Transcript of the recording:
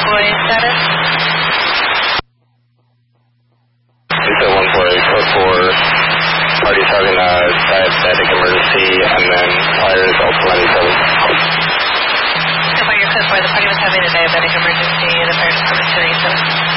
convoy status? Until 148, code 4, party's having a diabetic emergency, and then fire is also 97. So by your code 4, the party was having a diabetic emergency, the fire department's 97.